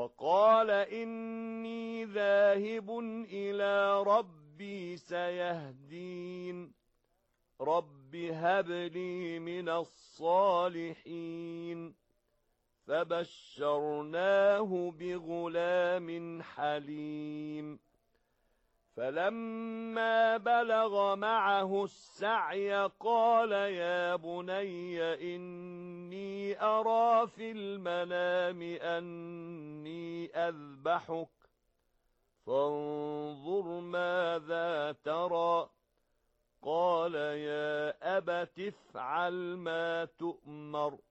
وقال إني ذاهب إلى ربي سيهدين رب هب لي من الصالحين فبشرناه بغلام حليم فلما بلغ معه السعي قال يا بني إني أرى في المنام أني أذبحك فانظر ماذا ترى قال يا أبت افعل ما تؤمر